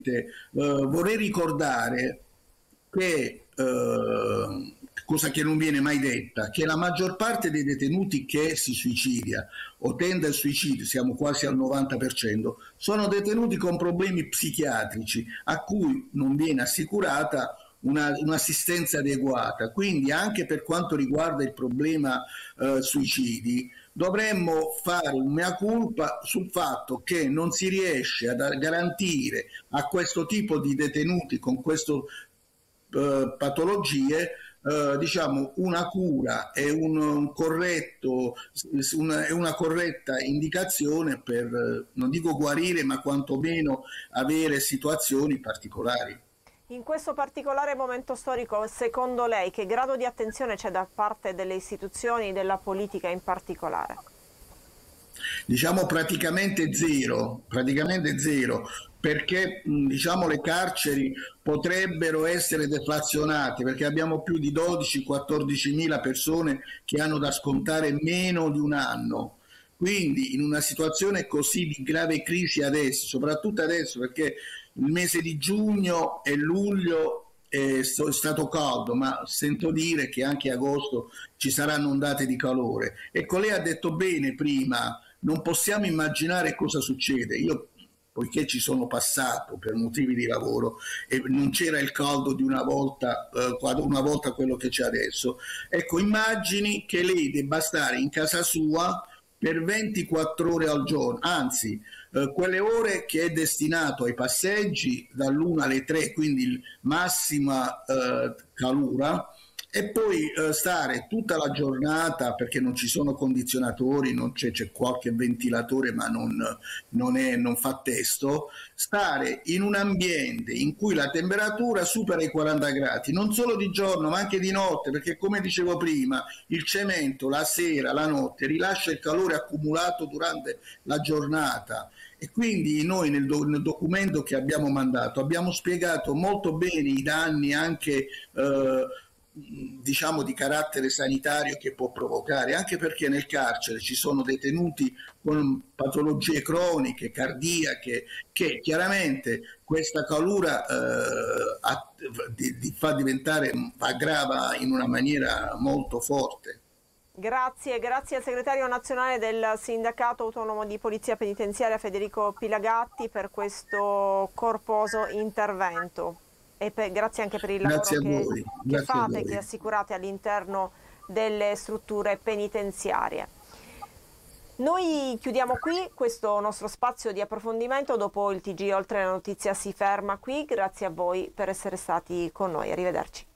vorrei ricordare che, cosa che non viene mai detta, che la maggior parte dei detenuti che si suicidia o tende al suicidio, siamo quasi al 90%, sono detenuti con problemi psichiatrici a cui non viene assicurata un'assistenza adeguata. Quindi anche per quanto riguarda il problema suicidi, dovremmo fare un mea culpa sul fatto che non si riesce a garantire a questo tipo di detenuti con questo patologie, diciamo una cura e un corretto, una corretta indicazione per, non dico guarire, ma quantomeno avere situazioni particolari. In questo particolare momento storico, secondo lei, che grado di attenzione c'è da parte delle istituzioni, della politica in particolare? Diciamo praticamente zero, perché diciamo le carceri potrebbero essere deflazionate, perché abbiamo più di 12-14 mila persone che hanno da scontare meno di un anno. Quindi in una situazione così di grave crisi adesso, soprattutto adesso perché il mese di giugno e luglio è stato caldo, ma sento dire che anche agosto ci saranno ondate di calore. Ecco, lei ha detto bene prima, non possiamo immaginare cosa succede. Io, poiché ci sono passato per motivi di lavoro e non c'era il caldo di una volta quello che c'è adesso, ecco, immagini che lei debba stare in casa sua per 24 ore al giorno, anzi quelle ore che è destinato ai passeggi dall'1 alle 3, quindi massima calura, e poi stare tutta la giornata perché non ci sono condizionatori, c'è qualche ventilatore ma non fa testo, stare in un ambiente in cui la temperatura supera i 40 gradi, non solo di giorno ma anche di notte, perché come dicevo prima il cemento la sera, la notte rilascia il calore accumulato durante la giornata. E quindi noi nel documento che abbiamo mandato abbiamo spiegato molto bene i danni anche diciamo di carattere sanitario che può provocare, anche perché nel carcere ci sono detenuti con patologie croniche, cardiache, che chiaramente questa calura fa diventare, aggrava in una maniera molto forte. Grazie al segretario nazionale del Sindacato Autonomo di Polizia Penitenziaria Federico Pilagatti per questo corposo intervento. E grazie anche per il lavoro che fate, che assicurate all'interno delle strutture penitenziarie. Noi chiudiamo qui questo nostro spazio di approfondimento. Dopo il TG Oltre la Notizia si ferma qui. Grazie a voi per essere stati con noi. Arrivederci.